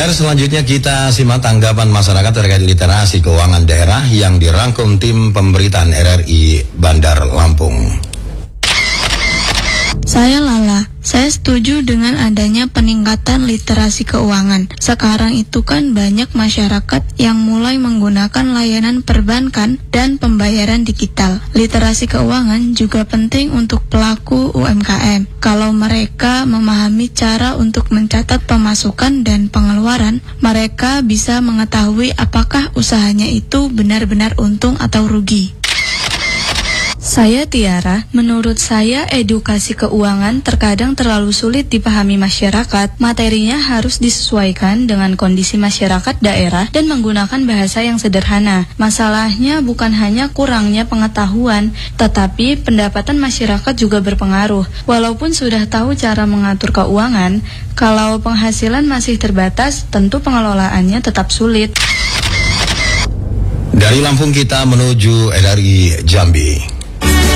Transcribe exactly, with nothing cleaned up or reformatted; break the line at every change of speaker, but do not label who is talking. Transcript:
Pendengar, selanjutnya kita simak tanggapan masyarakat terkait literasi keuangan daerah yang dirangkum tim pemberitaan R R I Bandar Lampung.
Saya Lala, saya setuju dengan adanya peningkatan literasi keuangan. Sekarang itu kan banyak masyarakat yang mulai menggunakan layanan perbankan dan pembayaran digital. Literasi keuangan juga penting untuk pelaku U M K M. Kalau mereka memahami cara untuk mencatat pemasukan dan pengeluaran, mereka bisa mengetahui apakah usahanya itu benar-benar untung atau rugi.
Saya Tiara, menurut saya edukasi keuangan terkadang terlalu sulit dipahami masyarakat. Materinya harus disesuaikan dengan kondisi masyarakat daerah dan menggunakan bahasa yang sederhana. Masalahnya bukan hanya kurangnya pengetahuan, tetapi pendapatan masyarakat juga berpengaruh. Walaupun sudah tahu cara mengatur keuangan, kalau penghasilan masih terbatas, tentu pengelolaannya tetap sulit.
Dari Lampung kita menuju R R I Jambi.